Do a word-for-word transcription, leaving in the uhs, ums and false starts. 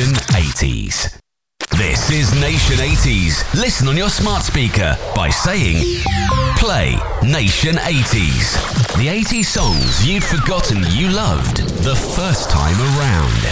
Nation eighties. This is Nation eighties. Listen on your smart speaker by saying, play Nation eighties. The eighties songs you'd forgotten you loved the first time around.